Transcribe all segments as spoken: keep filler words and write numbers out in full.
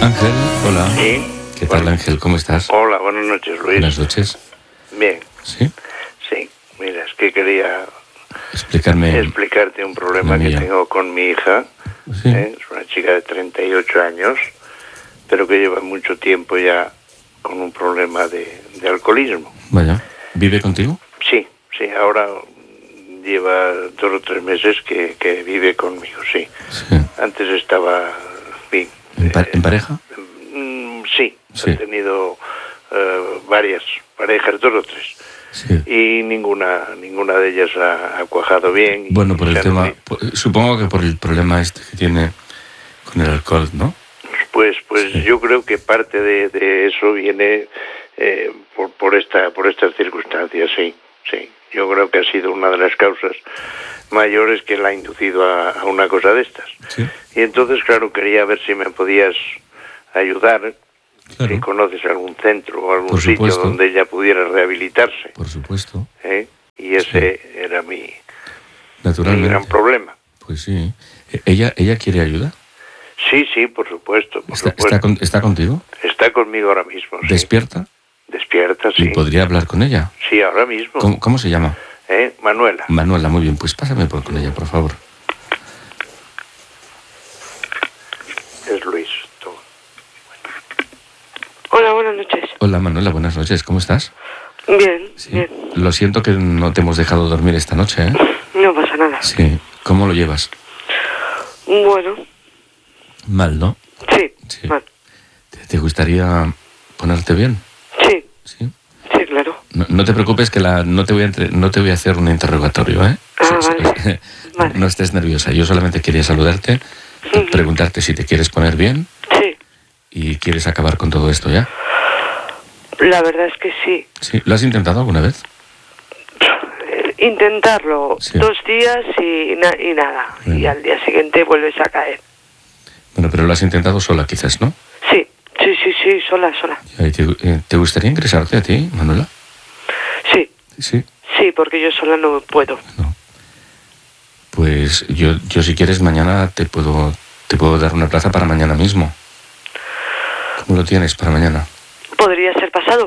Ángel, hola. Sí. ¿Qué tal, Bueno. Ángel? ¿Cómo estás? Hola, buenas noches, Luis. Buenas noches. Bien. ¿Sí? Sí, mira, es que quería Explicarme. explicarte un problema Mía. que tengo con mi hija. Sí. ¿eh? Es una chica de treinta y ocho años, pero que lleva mucho tiempo ya con un problema de, de alcoholismo. Vaya. ¿Vive contigo? Sí, sí, ahora lleva dos o tres meses que, que vive conmigo, sí. Sí. Antes estaba bien. ¿En, pa- eh, en pareja? mm, sí, Sí. he tenido eh, varias parejas, dos o tres. Sí. Y ninguna ninguna de ellas ha, ha cuajado bien. y Bueno, por se el han tema... unido. por- supongo que por el problema este que tiene con el alcohol, ¿no? Pues pues Sí. yo creo que parte de, de eso viene eh, por, por esta por estas circunstancias, sí, sí. Yo creo que ha sido una de las causas mayores que la ha inducido a, a una cosa de estas. Sí. Y entonces, claro, quería ver si me podías ayudar, Claro. si conoces algún centro o algún Por sitio supuesto. donde ella pudiera rehabilitarse. Por supuesto. ¿eh? Y ese era mi, mi Naturalmente. gran problema. Pues sí. E- ¿Ella, ella quiere ayuda? Sí, sí, por supuesto, por ¿Está, supuesto. está, con- está contigo? Está conmigo ahora mismo, sí. ¿Despierta? Despierta, sí. ¿Y podría hablar con ella? Sí, ahora mismo. ¿Cómo, cómo se llama? ¿Eh? Manuela. Manuela, muy bien. Pues pásame por con ella, por favor. Es Luis. Tú. Hola, buenas noches. Hola, Manuela, buenas noches. ¿Cómo estás? Bien, Sí. bien. Lo siento que no te hemos dejado dormir esta noche, ¿eh? No pasa nada. Sí. ¿Cómo lo llevas? Bueno, Mal, ¿no? sí, Sí. mal. ¿Te, te gustaría ponerte bien? Sí, Sí. sí, claro. No, no te preocupes que la, no, te voy a entre- no te voy a hacer un interrogatorio, ¿eh? Ah, Sí, sí, vale. sí. Vale. No estés nerviosa. Yo solamente quería saludarte, Ujú. preguntarte si te quieres poner bien Sí, y quieres acabar con todo esto ya. la verdad es que sí. Sí. ¿Lo has intentado alguna vez? Eh, intentarlo Sí. dos días y, na- y nada. Y Bueno. al día siguiente vuelves a caer. Bueno, pero lo has intentado sola quizás, ¿no? Sí, sí, sí, sí, sola, sola. ¿Y ¿Te, eh, ¿te gustaría ingresarte a ti, Manuela? Sí, Sí. sí, porque yo sola no puedo. No. Pues yo, yo si quieres mañana te puedo, te puedo dar una plaza para mañana mismo. ¿Cómo lo tienes para mañana? ¿Podría ser pasado?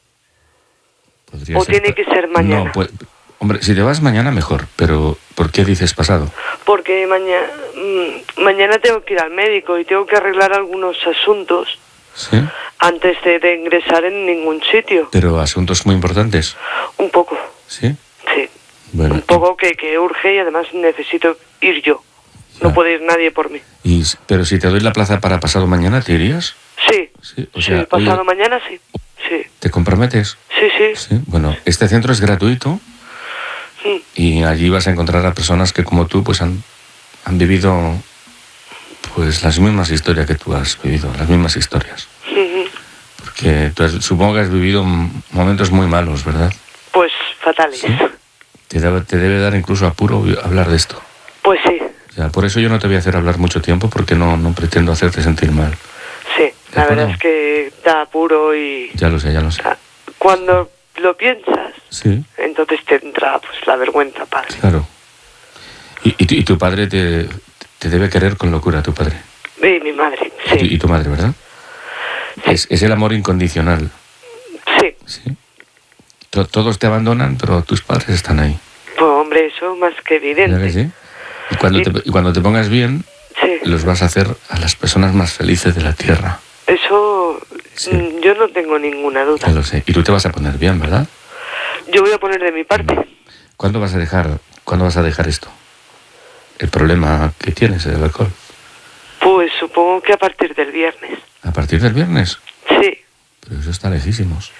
Podría ¿O ser tiene pa- que ser mañana? No, pues, hombre, si te vas mañana mejor, pero ¿por qué dices pasado? Porque mañana, mañana tengo que ir al médico y tengo que arreglar algunos asuntos Sí. antes de, de ingresar en ningún sitio. Pero asuntos muy importantes. Un poco, Sí. sí. Bueno. Un poco que, que urge y además necesito ir yo. No Ya. puede ir nadie por mí. Y, pero si te doy la plaza para pasado mañana, ¿te irías? Sí, Sí. O sí, sea, pasado oye, mañana sí. Sí, ¿te comprometes? sí, sí. Sí. Bueno, este centro es gratuito. Mm. Y allí vas a encontrar a personas que como tú pues han, han vivido pues las mismas historias que tú has vivido, las mismas historias. Ujú. Porque tú has- supongo que has vivido m- momentos muy malos, ¿verdad? Pues fatales. Sí. Te debe, te debe dar incluso apuro hablar de esto. Pues sí, O sea, por eso yo no te voy a hacer hablar mucho tiempo porque no, no pretendo hacerte sentir mal. sí. ¿De La acuerdo? verdad es que da apuro y Ya lo sé, ya lo sé. ah, cuando lo piensas, Sí, entonces te entra pues la vergüenza, padre. claro. Y, y, tu- y tu padre te, te debe querer con locura, tu padre. Y mi madre, Y, tu, y sí, tu madre, ¿verdad? Sí. Es, es el amor incondicional. sí. Sí. To- Todos te abandonan, pero tus padres están ahí. Pues hombre, eso más que ¿Verdad evidente. que sí? Y cuando, Sí. te, y cuando te pongas bien, Sí, los vas a hacer a las personas más felices de la tierra. eso Sí. mm, yo no tengo ninguna duda. Ya lo sé. Y tú te vas a poner bien, ¿verdad? Yo voy a poner de mi parte. ¿Cuándo vas a dejar, ¿cuándo vas a dejar esto? El problema que tienes, el alcohol. Pues supongo que a partir del viernes. ¿A partir del viernes? Sí, Pero eso está lejísimos.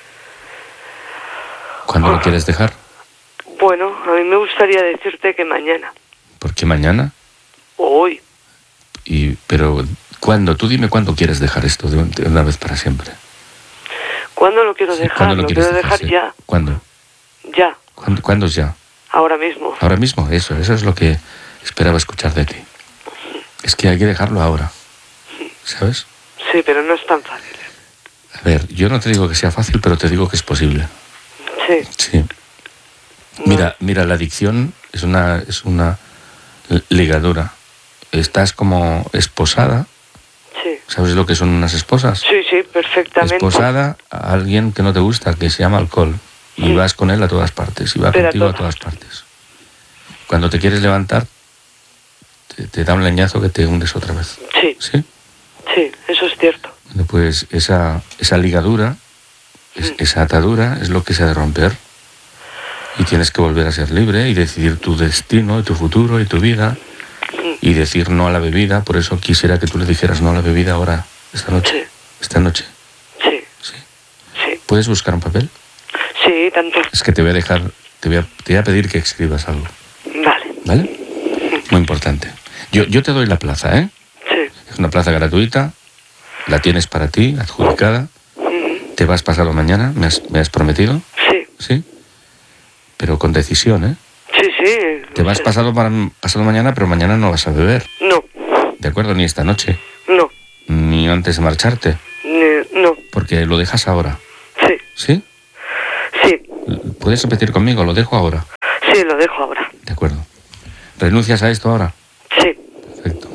¿Cuándo lo quieres dejar? bueno, a mí me gustaría decirte que mañana ¿Por qué mañana? o hoy. Y, pero, ¿cuándo? Tú dime cuándo quieres dejar esto de, un- de una vez para siempre. ¿Cuándo lo quiero Sí, dejar? ¿cuándo Lo, quieres quiero dejar sí? ya, ¿Cuándo? ya, ¿Cuándo? ¿Cuándo es ya? ahora mismo. Ahora mismo, eso, eso es lo que esperaba escuchar de ti. Es que hay que dejarlo ahora, ¿sabes? Sí, pero no es tan fácil. A ver, yo no te digo que sea fácil, pero te digo que es posible. Sí, Sí. Mira, mira, la adicción es una, es una ligadura. Estás como esposada Sí. ¿Sabes lo que son unas esposas? Sí, sí, perfectamente. Esposada a alguien que no te gusta, que se llama alcohol. Y Sí. vas con él a todas partes, y va Pero a contigo a todas. todas partes. Cuando te quieres levantar, te, te da un leñazo que te hundes otra vez. Sí, ¿Sí? sí, eso es cierto. Bueno, pues esa, esa ligadura, es- esa atadura es lo que se ha de romper. Y tienes que volver a ser libre y decidir tu destino, y tu futuro y tu vida. Y decir no a la bebida. Por eso quisiera que tú le dijeras no a la bebida ahora, esta noche. Sí. Esta noche. Sí, Sí. sí. ¿Puedes buscar un papel? Sí, tanto. Es que te voy a dejar, te voy a, te voy a pedir que escribas algo. Vale. ¿Vale? Muy importante. Yo, yo te doy la plaza, ¿eh? Sí. Es una plaza gratuita. La tienes para ti, adjudicada. Ujú. Te vas pasado mañana, me has, me has prometido. Sí, ¿Sí? Pero con decisión, ¿eh? sí, sí. Te vas Sí. pasado, para, pasado mañana, pero mañana no vas a beber. No, ¿De acuerdo? Ni esta noche. no, Ni antes de marcharte. ni- no. Porque lo dejas ahora. Sí, ¿Sí? sí, ¿Puedes repetir conmigo? Lo dejo ahora. sí, lo dejo ahora. De acuerdo. ¿Renuncias a esto ahora? Sí, Perfecto.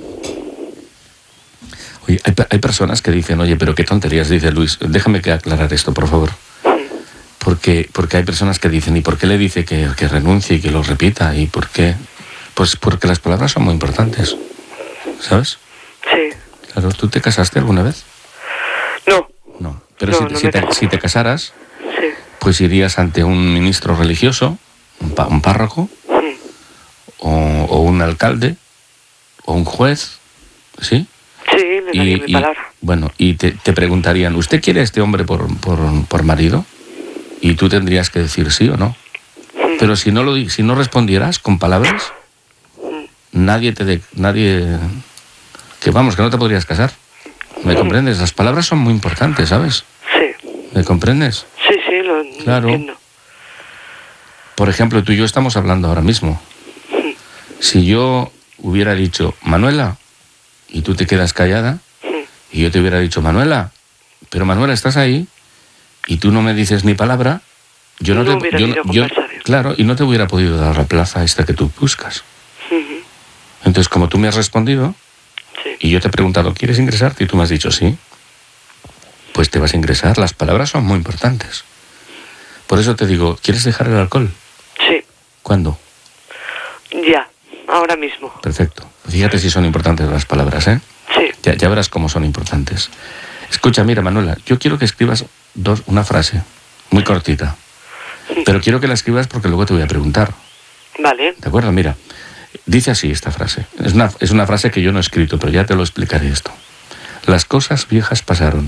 Oye, hay, pe- hay personas que dicen, oye, pero qué tonterías dice Luis. Déjame que aclarar esto, por favor. Porque, porque hay personas que dicen, ¿y por qué le dice que, que renuncie y que lo repita? ¿Y por qué? Pues porque las palabras son muy importantes. ¿Sabes? sí. Claro, ¿tú te casaste alguna vez? No, No. Pero No, si, no si me te, casé. si te casaras, sí. pues irías ante un ministro religioso, un, pa- un párroco, Mm. o, o un alcalde, o un juez, ¿sí? Sí, le daría mi palabra. bueno, y te, te preguntarían, ¿usted quiere a este hombre por, por, por marido? Y tú tendrías que decir sí o no. Mm. Pero si no lo di- si no respondieras con palabras, nadie te de- nadie que vamos, que no te podrías casar. ¿Me comprendes? Las palabras son muy importantes, ¿sabes? Sí, ¿Me comprendes? sí, sí, lo, lo Claro. entiendo. Por ejemplo, tú y yo estamos hablando ahora mismo. Si yo hubiera dicho, Manuela, y tú te quedas callada, y yo te hubiera dicho, Manuela, pero Manuela, ¿estás ahí? Y tú no me dices ni palabra, yo no, No te... hubiera yo, habido no- yo- conversación. claro, y no te hubiera podido dar la plaza esta que tú buscas. Ujú. Entonces, como tú me has respondido, Sí, y yo te he preguntado, ¿quieres ingresarte? Y tú me has dicho sí, pues te vas a ingresar. Las palabras son muy importantes. Por eso te digo, ¿quieres dejar el alcohol? sí, ¿Cuándo? ya, ahora mismo. Perfecto. Fíjate si son importantes las palabras, ¿eh? Sí, Ya, ya verás cómo son importantes. Escucha, mira, Manuela, yo quiero que escribas dos, una frase, muy cortita. Pero quiero que la escribas porque luego te voy a preguntar. vale, ¿De acuerdo? Mira, dice así esta frase. Es una, es una frase que yo no he escrito, pero ya te lo explicaré esto. Las cosas viejas pasaron.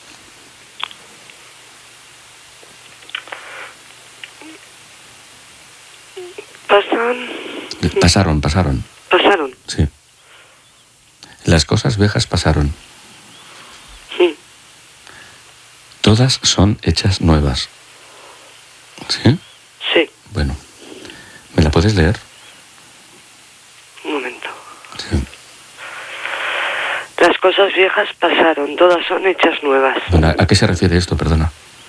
pasan, Pasaron, pasaron. pasaron. Sí. Las cosas viejas pasaron. Sí, Todas son hechas nuevas. ¿Sí? sí, Bueno. ¿Me la puedes leer? un momento. Sí. Las cosas viejas pasaron, todas son hechas nuevas. Bueno, ¿a qué se refiere esto? Perdona.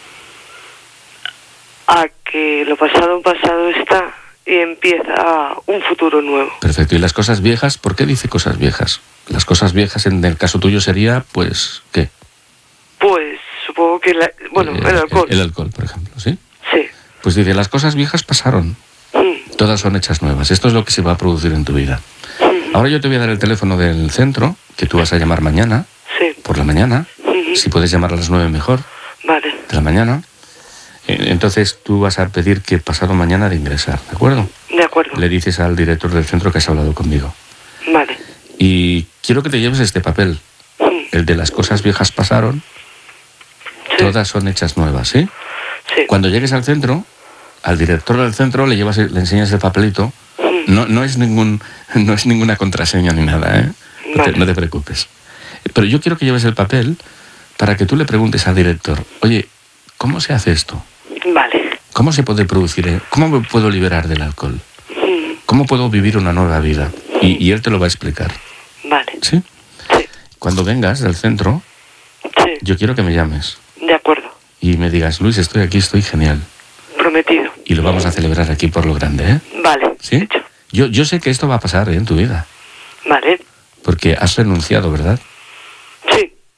A que lo pasado pasado está y empieza un futuro nuevo. Perfecto. ¿Y las cosas viejas? ¿Por qué dice cosas viejas? Las cosas viejas en el caso tuyo sería, pues, ¿qué? Pues supongo que, la, bueno, Eh, el alcohol. El, alcohol, por ejemplo, ¿sí? Sí. Pues dice, las cosas viejas pasaron. Mm, Todas son hechas nuevas. Esto es lo que se va a producir en tu vida. mm, Ahora yo te voy a dar el teléfono del centro, que tú vas a llamar mañana, Sí. por la mañana. Ujú. Si puedes llamar a las nueve mejor, Vale, de la mañana. Eh, Entonces tú vas a pedir que pasado mañana de ingresar, ¿de acuerdo? de acuerdo. Le dices al director del centro que has hablado conmigo. Vale. Y quiero que te lleves este papel, Mm, el de las cosas viejas pasaron, sí, todas son hechas nuevas, ¿sí? sí. Cuando llegues al centro, al director del centro le llevas, le enseñas el papelito. Mm, No, no es ningún, no es ninguna contraseña ni nada, ¿eh? No te, Vale. no te preocupes. Pero yo quiero que lleves el papel para que tú le preguntes al director, oye, ¿cómo se hace esto? Vale. ¿Cómo se puede producir? eh? ¿Cómo me puedo liberar del alcohol? Mm, ¿Cómo puedo vivir una nueva vida? Y, y él te lo va a explicar, Vale. ¿sí? Sí, Cuando vengas del centro, sí. yo quiero que me llames De acuerdo. y me digas, Luis, estoy aquí, estoy genial. Prometido. Y lo vamos a celebrar aquí por lo grande, ¿eh? Vale. ¿Sí? Hecho. Yo, yo sé que esto va a pasar, ¿eh? En tu vida, Vale. porque has renunciado, ¿verdad? Sí.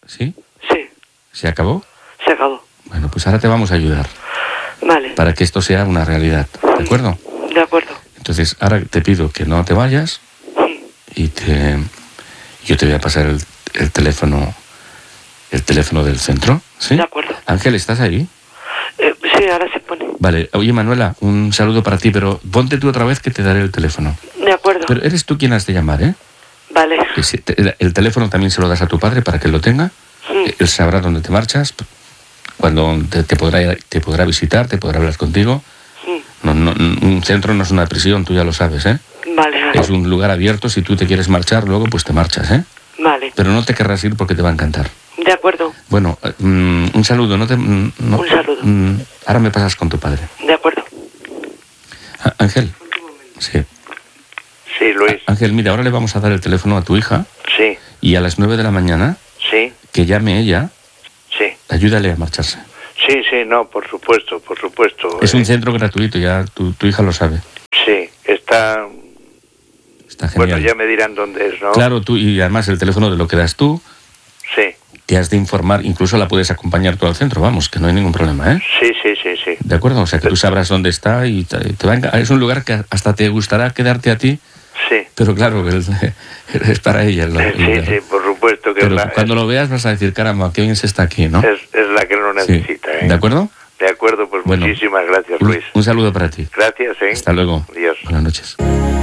¿Sí? Sí, ¿Se acabó? se acabó. Bueno, pues ahora te vamos a ayudar Vale. para que esto sea una realidad, ¿de acuerdo? De acuerdo. Entonces, ahora te pido que no te vayas y te, yo te voy a pasar el, el teléfono el teléfono del centro, ¿sí? De acuerdo. Ángel, ¿estás ahí? Eh, sí, ahora se pone. Vale. Oye, Manuela, un saludo para ti, pero ponte tú otra vez que te daré el teléfono. De acuerdo. Pero eres tú quien has de llamar, ¿eh? Vale. Que si te- el, el teléfono también se lo das a tu padre para que lo tenga. Mm. Él sabrá dónde te marchas, cuando te, te podrá te podrá visitar, te podrá hablar contigo. Mm. No, no, un centro no es una prisión, tú ya lo sabes, ¿eh? Vale, vale. Es un lugar abierto, si tú te quieres marchar, luego pues te marchas, ¿eh? Vale. Pero no te querrás ir porque te va a encantar. De acuerdo. Bueno, eh, mm, un saludo, no te... mm, no- Un saludo. mm, ahora me pasas con tu padre. De acuerdo. Ah, Ángel. Sí. Sí, Luis. Ángel, mira, ahora le vamos a dar el teléfono a tu hija Sí, y a las nueve de la mañana sí, que llame ella, sí. ayúdale a marcharse. Sí, sí, no, por supuesto, por supuesto. Es Eh, un centro gratuito, ya tu, tu hija lo sabe. Sí, está... Está genial. Bueno, ya me dirán dónde es, ¿no? Claro, tú, y además el teléfono de lo que das tú, Sí, te has de informar, incluso la puedes acompañar tú al centro, vamos, que no hay ningún problema, ¿eh? sí, sí, sí, sí. ¿De acuerdo? O sea, que tú sabrás dónde está y te, te va a enca- es un lugar que hasta te gustará quedarte a ti, Sí, pero claro, el- es para ella. el- sí, el- sí, por supuesto que es Pero la, cuando lo veas vas a decir, caramba, qué bien se está aquí, ¿no? es, es la que lo Sí. necesita, ¿eh? ¿De acuerdo? De acuerdo, pues Bueno. muchísimas gracias, Un, Luis. un saludo para ti. Gracias, ¿eh? Hasta luego. Adiós. Buenas noches.